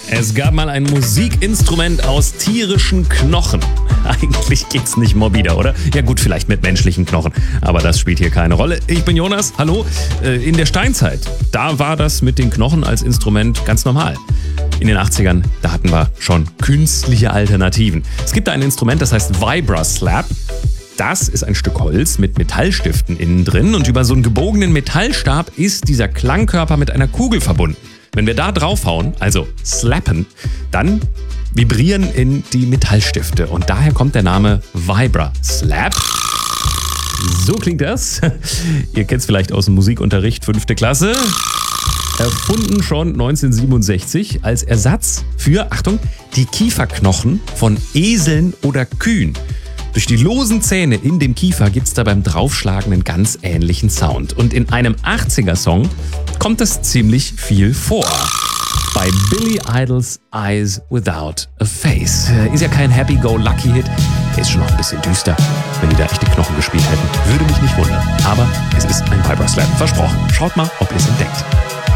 Es gab mal ein Musikinstrument aus tierischen Knochen. Eigentlich geht's nicht morbider, oder? Ja gut, vielleicht mit menschlichen Knochen, aber das spielt hier keine Rolle. Ich bin Jonas, hallo. In der Steinzeit, da war das mit den Knochen als Instrument ganz normal. In den 80ern, da hatten wir schon künstliche Alternativen. Es gibt da ein Instrument, das heißt Vibra-Slap. Das ist ein Stück Holz mit Metallstiften innen drin und über so einen gebogenen Metallstab ist dieser Klangkörper mit einer Kugel verbunden. Wenn wir da draufhauen, also slappen, dann vibrieren in die Metallstifte und daher kommt der Name Vibra-Slap. So klingt das. Ihr kennt es vielleicht aus dem Musikunterricht, 5. Klasse. Erfunden schon 1967 als Ersatz für, Achtung, die Kieferknochen von Eseln oder Kühen. Durch die losen Zähne in dem Kiefer gibt es da beim Draufschlagen einen ganz ähnlichen Sound. Und in einem 80er-Song kommt das ziemlich viel vor. Bei Billy Idols Eyes Without a Face. Ist ja kein Happy-Go-Lucky-Hit. Der ist schon noch ein bisschen düster. Wenn die da echte Knochen gespielt hätten, würde mich nicht wundern. Aber es ist ein Vibra-Slap. Versprochen. Schaut mal, ob ihr es entdeckt.